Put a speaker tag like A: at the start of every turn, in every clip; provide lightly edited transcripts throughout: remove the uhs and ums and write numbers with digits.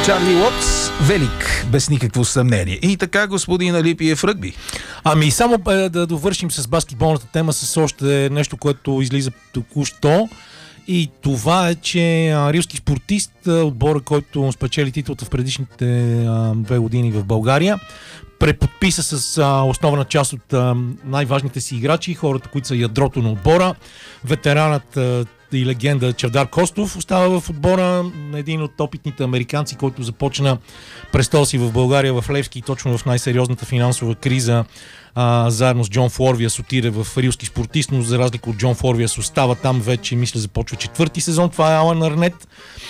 A: Чарли Уотс, велик, без никакво съмнение. И така, господин Алипиев, ръгби.
B: Ами само да довършим с баскетболната тема с още нещо, което излиза току-що. И това е, че рилски спортист, отбора, който спечели титлата в предишните 2 години в България, преподписа с основна част от най-важните си играчи, хората, които са ядрото на отбора. Ветеранът и легенда Чавдар Костов остава в отбора, един от опитните американци, който започна престола си в България в Левски, точно в най-сериозната финансова криза, заедно с Джон Флорвиас отиде в рилски спортист, но за разлика от Джон Флорвиас остава там вече, мисля, започва 4-ти сезон. Това е Алан Арнет.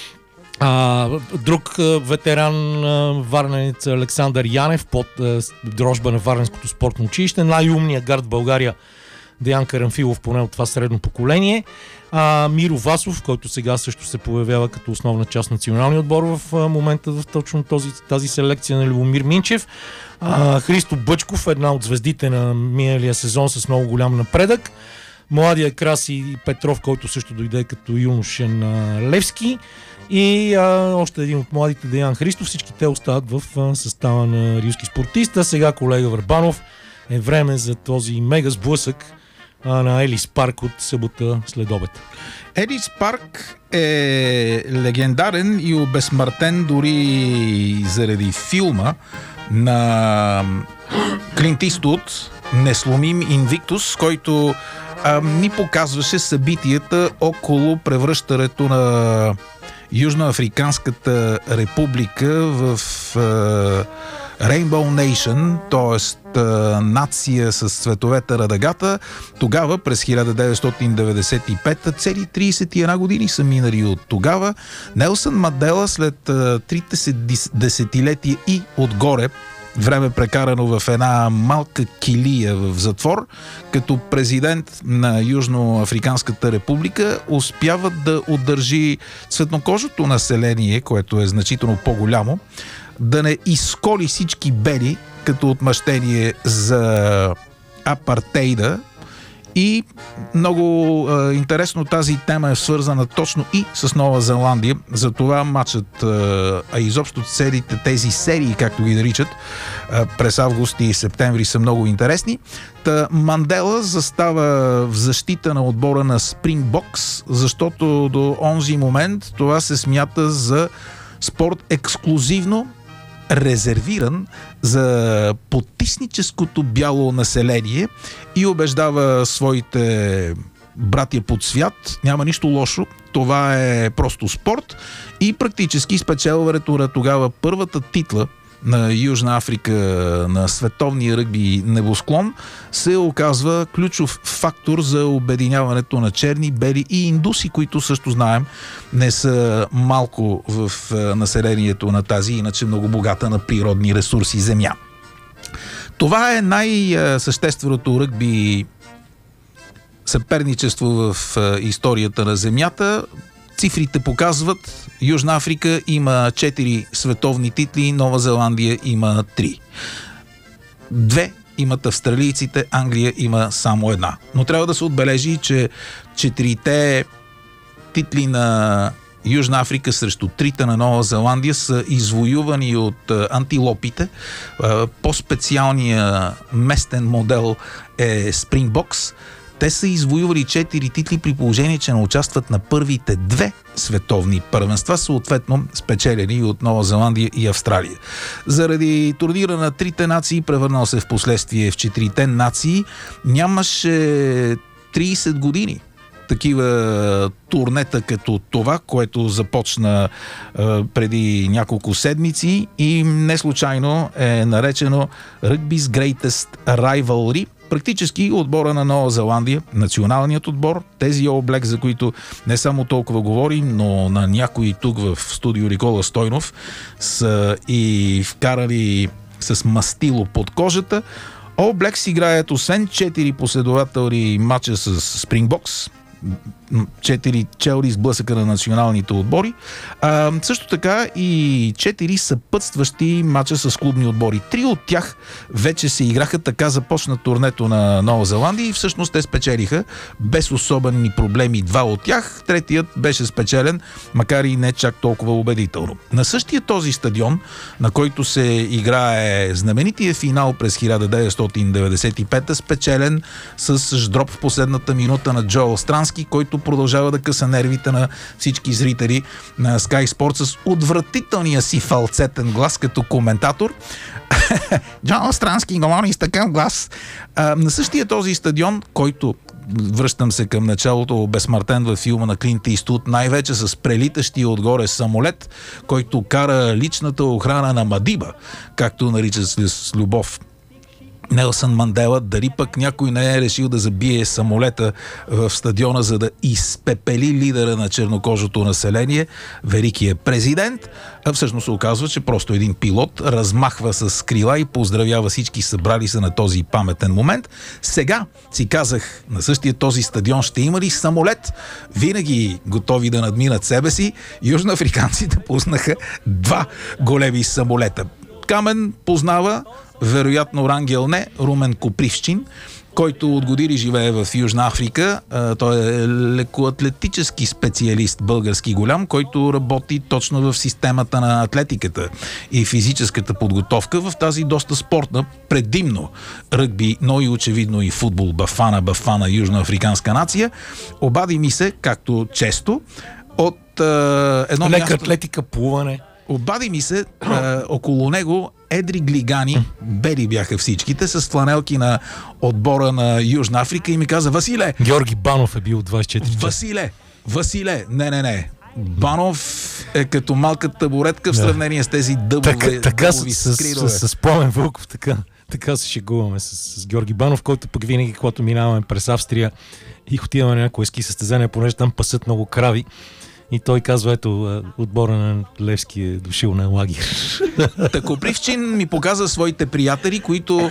B: Друг ветеран, варненец Александър Янев, под дрожба на Варненското спортно училище. Най-умният гард в България Деян Карамфилов, поне от това средно поколение. Миро Васов, който сега също се появява като основна част на националния отбор в момента в точно тази селекция на Любомир Минчев. Христо Бъчков, една от звездите на миналия сезон с много голям напредък. Младия Краси Петров, който също дойде като юношен Левски. И още един от младите, Деян Христов. Всички те остават в състава на рилски спортист. А сега, колега Върбанов, е време за този мега сблъсък на Елис Парк от събота след обед.
A: Елис Парк е легендарен и обезсмъртен дори заради филма на Клинт Иствуд "Несломим Инвиктус", който ни показваше събитията около превръщането на Южноафриканската република в Rainbow Nation, т.е. нация с цветовете радагата. Тогава, през 1995, цели 31 години са минали от тогава. Нелсън Мандела, след трите десетилетия и отгоре, време прекарано в една малка килия в затвор, като президент на Южноафриканската република, успява да удържи цветнокожото население, което е значително по-голямо, да не изколи всички бели като отмъщение за апартейда. И много интересно, тази тема е свързана точно и с Нова Зеландия. Затова матчът, изобщо целите тези серии, както ги наричат, през август и септември са много интересни. Мандела застава в защита на отбора на Спрингбокс, защото до онзи момент това се смята за спорт ексклюзивно резервиран за потисническото бяло население, и убеждава своите братя под свят: няма нищо лошо, това е просто спорт, и практически спечелването на тогава първата титла на Южна Африка на световния ръгби небосклон се оказва ключов фактор за обединяването на черни, бели и индуси, които също знаем не са малко в населението на тази иначе много богата на природни ресурси земя. Това е най-същественото ръгби съперничество в историята на земята. Цифрите показват: Южна Африка има 4 световни титли, Нова Зеландия има 3. 2 имат австралийците, Англия има само 1. Но трябва да се отбележи, че 4-те титли на Южна Африка срещу 3 на Нова Зеландия са извоювани от антилопите. По-специалният местен модел е Спрингбокс. Те са извоювали 4 титли при положение, че не участват на първите 2 световни първенства, съответно спечелени от Нова Зеландия и Австралия. Заради турнира на 3 нации, превърнал се в последствие в 4 нации, нямаше 30 години такива турнета като това, което започна преди няколко седмици, и не случайно е наречено Rugby's Greatest Rivalry. Практически отбора на Нова Зеландия, националният отбор, тези All Blacks, за които не само толкова говорим, но на някои тук в студио Никола Стойнов са и вкарали с мастило под кожата. All Blacks играят освен 4 последователни матча с Спрингбокс, 4 челни сблъсъка на националните отбори. Също така и 4 съпътстващи мача с клубни отбори. 3 от тях вече се играха, така започна турнето на Нова Зеландия и всъщност те спечелиха без особени проблеми 2 от тях. Третият беше спечелен, макар и не чак толкова убедително. На същия този стадион, на който се играе знаменития финал през 1995, спечелен с ждроп в последната минута на Джоел Странски, който продължава да къса нервите на всички зрители на Sky Sport с отвратителния си фалцетен глас като коментатор. Джоел Странски говори с такъв глас. На същия този стадион, който, връщам се към началото, безсмъртен във филма на Клинт Иствуд, най-вече с прелитащия отгоре самолет, който кара личната охрана на Мадиба, както наричат с любов Нелсън Мандела, дали пък някой не е решил да забие самолета в стадиона, за да изпепели лидера на чернокожото население, великият президент. А всъщност се оказва, че просто един пилот размахва с крила и поздравява всички събрали се на този паметен момент. Сега си казах, на същия този стадион ще има ли самолет? Винаги готови да надминат себе си, южноафриканците пуснаха 2 големи самолета. Камен познава, вероятно Рангел не, Румен Копривщин, който от години живее в Южна Африка. Той е лекоатлетически специалист, български голям, който работи точно в системата на атлетиката и физическата подготовка в тази доста спортна, предимно ръгби, но и очевидно и футбол, Бафана, южноафриканска нация. Обади ми се, както често, от едно
B: лека
A: място...
B: атлетика, плуване.
A: Обади ми се около него едри глигани, бели бяха всичките, с фланелки на отбора на Южна Африка и ми каза: Василе!
B: Георги Банов е бил 24 часа.
A: Василе! Не. Банов е като малка табуретка в сравнение с тези дъбови скридове.
B: С Пламен Вълков, така се шегуваме с Георги Банов, който пък винаги, когато минаваме през Австрия и отиваме на някои ски състезания, понеже там пасат много крави, и той казва: ето, отбора на Левски е дошил на лагер.
A: Копривчин ми показа своите приятели, които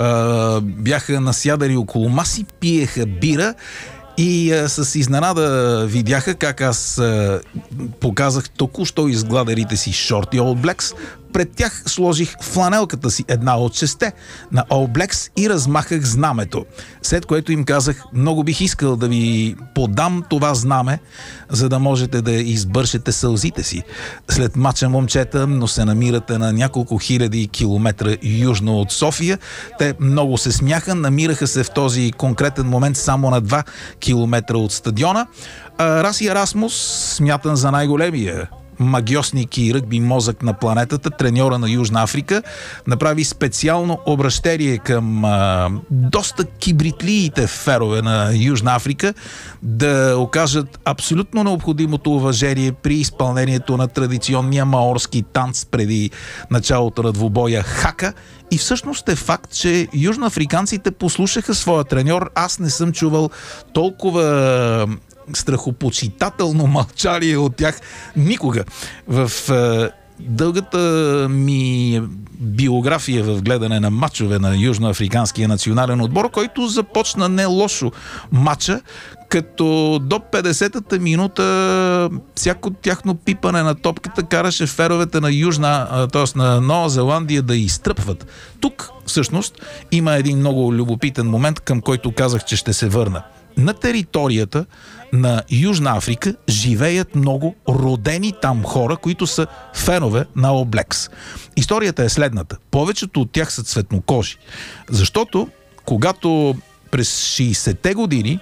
A: бяха насядали около маси, пиеха бира и с изненада видяха как аз показах току-що изгладерите си шорти All Blacks. Пред тях сложих фланелката си, една от 6 на All Blacks, и размахах знамето. След което им казах: много бих искал да ви подам това знаме, за да можете да избършете сълзите си. След мача, момчета, но се намирате на няколко хиляди километра южно от София. Те много се смяха, намираха се в този конкретен момент само на 2 километра от стадиона. Раси Ерасмус, смятан за най-големия магиосник и ръгби мозък на планетата, треньора на Южна Африка, направи специално обращение към доста кибритлиите ферове на Южна Африка да окажат абсолютно необходимото уважение при изпълнението на традиционния маорски танц преди началото на двубоя хака. И всъщност е факт, че южноафриканците послушаха своя треньор. Аз не съм чувал толкова страхопочитателно мълчание от тях никога. В дългата ми биография в гледане на мачове на южноафриканския национален отбор, който започна не лошо мача, като до 50-та минута всяко тяхно пипане на топката караше феровете на на Нова Зеландия да изтръпват. Тук всъщност има един много любопитен момент, към който казах, че ще се върна. На територията на Южна Африка живеят много родени там хора, които са фенове на All Blacks. Историята е следната. Повечето от тях са цветнокожи. Защото когато през 60-те години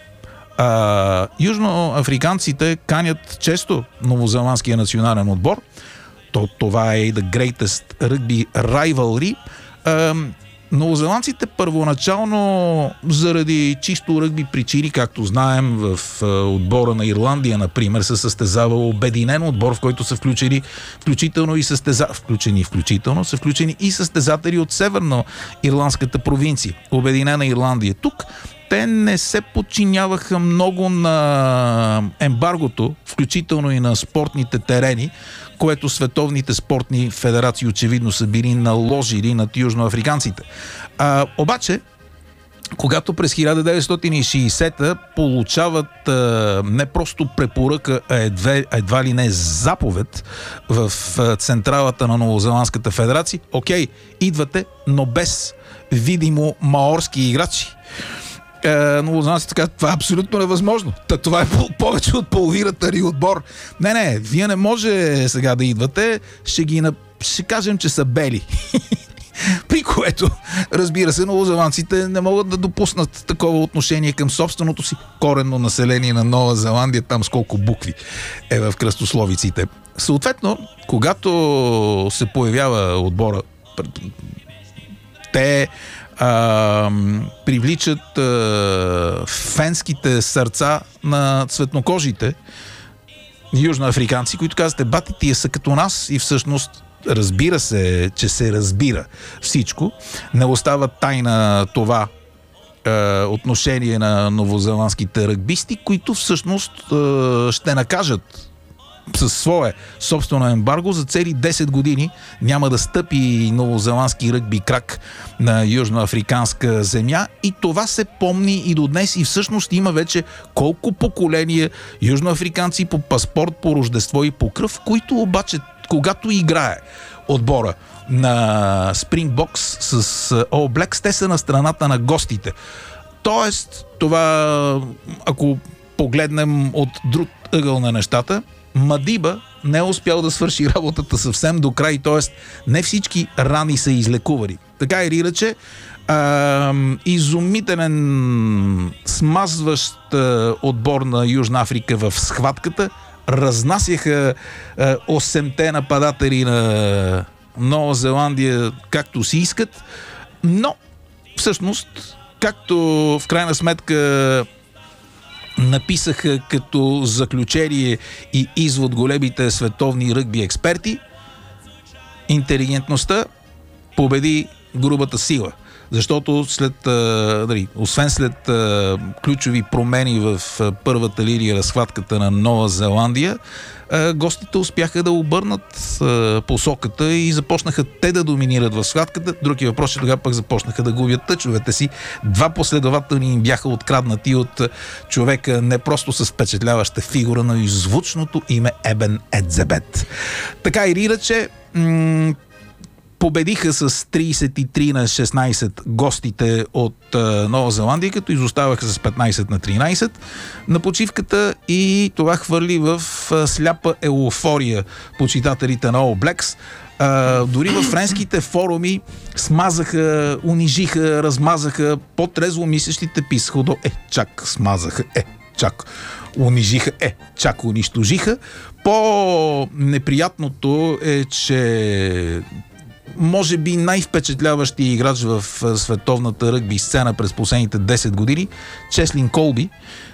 A: южноафриканците канят често новозеландския национален отбор, това е и the greatest rugby rivalry, новозеландците първоначално заради чисто ръгби причини, както знаем, в отбора на Ирландия, например, се състезавал обединен отбор, в който са включени и състезатели от северно-ирландската провинция. Обединена Ирландия. Тук те не се подчиняваха много на ембаргото, включително и на спортните терени, което световните спортни федерации очевидно са били наложили над южноафриканците. Обаче, когато през 1960-та получават не просто препоръка, а едва ли не заповед в централата на Новозеландската федерация. Окей, идвате, но без видимо маорски играчи. Новозеландците казват, това е абсолютно невъзможно. Това е повече от половината ни отбор. Не, вие не може сега да идвате, ще кажем, че са бели. При което, разбира се, новозеландците не могат да допуснат такова отношение към собственото си коренно население на Нова Зеландия, там с колко букви е в кръстословиците. Съответно, когато се появява отбора, те привличат фенските сърца на цветнокожите южноафриканци, които казват, бати, тия са като нас и всъщност разбира се, че се разбира всичко. Не остава тайна това отношение на новозеландските ръгбисти, които всъщност ще накажат със свое собствено ембарго за цели 10 години няма да стъпи новозеландски ръгби крак на южноафриканска земя и това се помни и до днес и всъщност има вече колко поколения южноафриканци по паспорт, по рождество и по кръв, които обаче когато играе отбора на Спрингбокс с All Blacks, те са на страната на гостите. Тоест, това, ако погледнем от друг ъгъл на нещата, Мадиба не е успял да свърши работата съвсем до край, т.е. не всички рани са излекували. Така или иначе, изумителен смазващ отбор на Южна Африка в схватката, разнасяха 8-те нападатели на Нова Зеландия както си искат, но всъщност, както в крайна сметка написаха като заключение и извод големите световни ръгби експерти, интелигентността победи грубата сила. Защото освен след ключови промени в първата линия на схватката на Нова Зеландия, гостите успяха да обърнат посоката и започнаха те да доминират в схватката. Други въпрос, че тогава пък започнаха да губят тъчовете си. 2 последователни им бяха откраднати от човека не просто с впечатляваща фигура, но и звучното име Ебен Едзебет. Така или иначе, победиха с 33 на 16 гостите от Нова Зеландия, като изоставаха с 15 на 13 на почивката и това хвърли в сляпа еуфория почитателите на All Blacks. Дори във френските форуми смазаха, унижиха, размазаха, по-трезво мислещите писаха до чак смазаха, чак унижиха, чак унищожиха. По-неприятното е, че може би най-впечатляващия играч в световната ръгби сцена през последните 10 години, Чеслин Колби,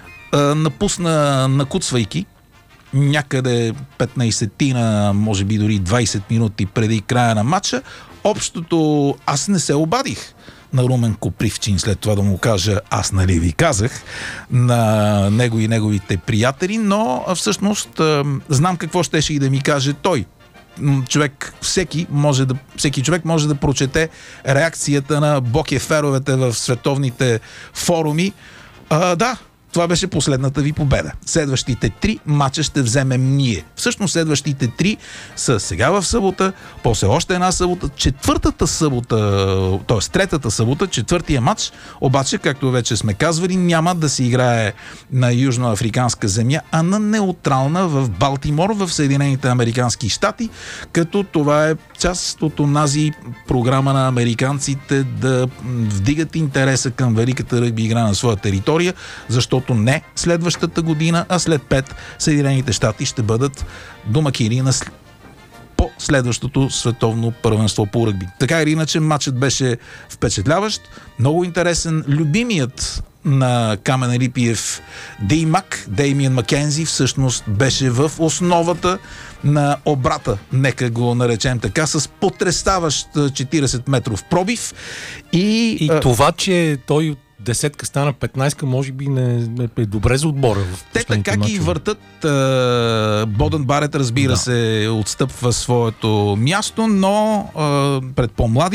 A: напусна накуцвайки някъде 15-тина, може би дори 20 минути преди края на матча. Общото аз не се обадих на Румен Копривчин, след това да му кажа аз нали ви казах на него и неговите приятели, но всъщност знам какво щеше и да ми каже той. Всеки човек може да прочете реакцията на бокеферовете в световните форуми. Да, това беше последната ви победа. Следващите 3 мача ще вземем ние. Всъщност следващите 3 са сега в събота, после още една събота, четвъртата събота, т.е. третата събота, четвъртия матч, обаче, както вече сме казвали, няма да се играе на южноафриканска земя, а на неутрална в Балтимор, в Съединените американски щати, като това е част от онази програма на американците да вдигат интереса към великата ръгби игра на своя територия, защото не следващата година, а след 5 Съединените щати ще бъдат домакини на по следващото световно първенство по ръгби. Така или иначе, матчът беше впечатляващ, много интересен. Любимият на Камен Рипиев Деймак, Деймиан Маккензи, всъщност беше в основата на обрата, нека го наречем така, с потресаващ 40-метров пробив. И
B: това, че той десетка стана 15, може би не е добре за отбора.
A: Те така ги въртат. Бодън Барет, разбира се, отстъпва своето място, но пред по-млади